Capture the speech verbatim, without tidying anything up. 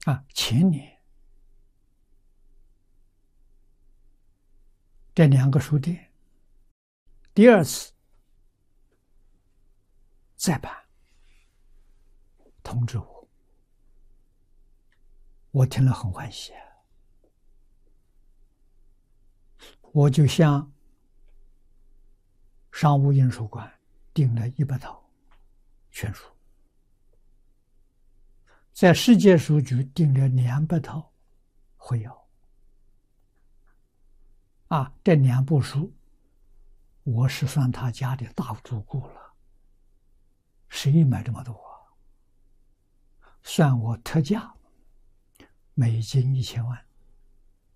啊，前年这两个书店第二次再办，通知我，我听了很欢喜，我就向商务印书馆订了一百套全书，在世界书局订了两百套会要。啊，这两部书，我是算他家的大主顾了，谁买这么多啊？算我特价，美金一千万。